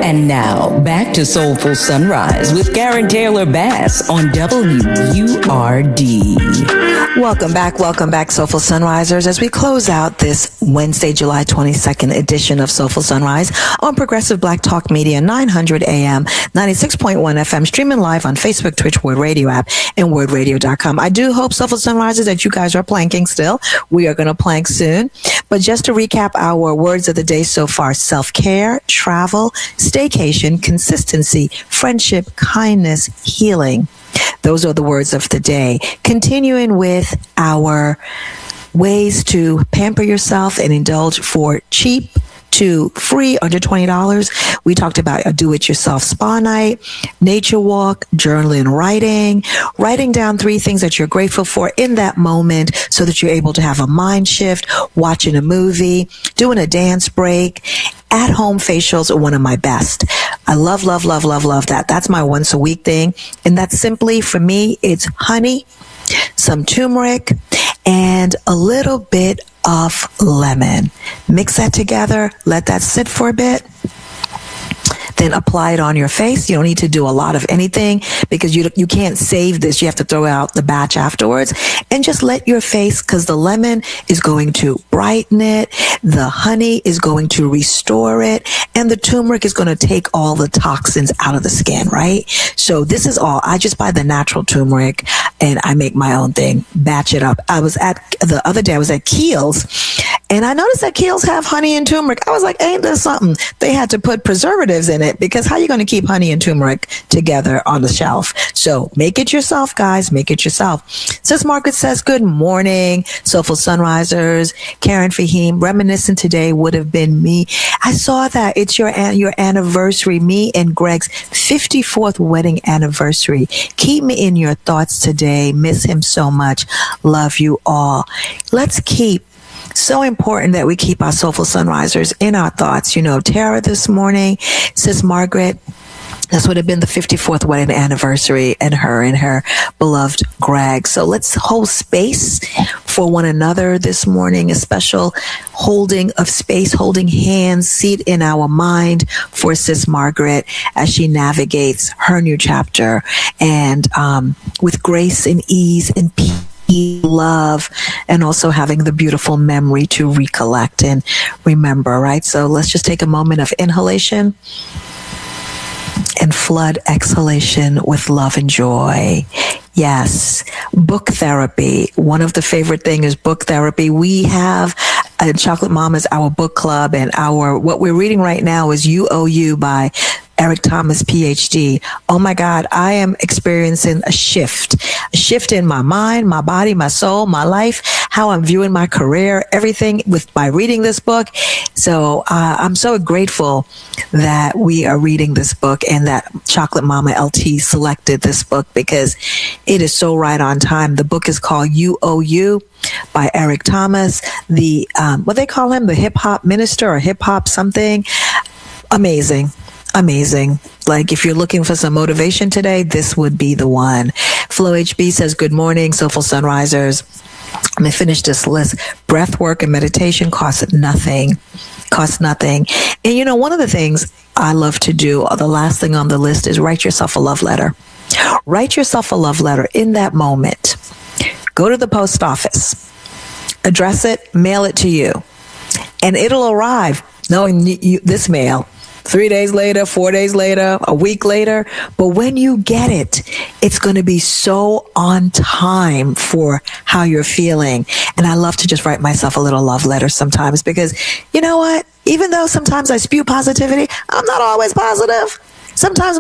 And now, back to Soulful Sunrise with Karen Taylor Bass on WURD. Welcome back, Soulful Sunrisers, as we close out this Wednesday, July 22nd edition of Soulful Sunrise on Progressive Black Talk Media, 900 AM, 96.1 FM, streaming live on Facebook, Twitch, Word Radio app, and wordradio.com. I do hope, Soulful Sunrisers, that you guys are planking still. We are going to plank soon. But just to recap our words of the day so far: self-care, travel, staycation, consistency, friendship, kindness, healing. Those are the words of the day. Continuing with our ways to pamper yourself and indulge for cheap to free, under $20. We talked about a do-it-yourself spa night, nature walk, journaling, writing down 3 things that you're grateful for in that moment so that you're able to have a mind shift, watching a movie, doing a dance break. At-home facials are one of my best. I love that. That's my once a week thing. And that's simply, for me, it's honey, some turmeric, and a little bit of lemon. Mix that together, let that sit for a bit. Then apply it on your face. You don't need to do a lot of anything because you can't save this. You have to throw out the batch afterwards, and just let your face, because the lemon is going to brighten it, the honey is going to restore it, and the turmeric is going to take all the toxins out of the skin, right? So this is all. I just buy the natural turmeric and I make my own thing, batch it up. The other day I was at Kiehl's, and I noticed that Kiehl's have honey and turmeric. I was like, ain't this something? They had to put preservatives in it, because how are you going to keep honey and turmeric together on the shelf? So make it yourself, guys. Make it yourself. Sis Margaret says, good morning, Soulful Sunrisers. Karen Fahim, reminiscent today would have been me. I saw that. It's your anniversary, me and Greg's 54th wedding anniversary. Keep me in your thoughts today. Miss him so much. Love you all. Let's keep. So important that we keep our Soulful Sunrisers in our thoughts. You know, Tara this morning, Sis Margaret, this would have been the 54th wedding anniversary, and her beloved Greg. So let's hold space for one another this morning, a special holding of space, holding hands, seat in our mind for Sis Margaret as she navigates her new chapter, and with grace and ease and peace, love, and also having the beautiful memory to recollect and remember, right? So let's just take a moment of inhalation and flood exhalation with love and joy. Yes, book therapy. One of the favorite things is book therapy. We have Chocolate Mama is our book club, and what we're reading right now is UOU by Eric Thomas, PhD. Oh my God, I am experiencing a shift in my mind, my body, my soul, my life, how I'm viewing my career, everything by reading this book. So I'm so grateful that we are reading this book and that Chocolate Mama LT selected this book, because it is so right on time. The book is called UOU by Eric Thomas, the what they call him, the hip hop minister or hip hop something. Amazing. Like, if you're looking for some motivation today, this would be the one. Flo HB says, good morning, Soulful Sunrisers. I'm going to finish this list. Breath work and meditation costs nothing. And you know, one of the things I love to do, the last thing on the list, is write yourself a love letter. Write yourself a love letter in that moment. Go to the post office, address it, mail it to you, and it'll arrive knowing this mail 3 days later, 4 days later, a week later. But when you get it, it's going to be so on time for how you're feeling. And I love to just write myself a little love letter sometimes, because you know what? Even though sometimes I spew positivity, I'm not always positive. Sometimes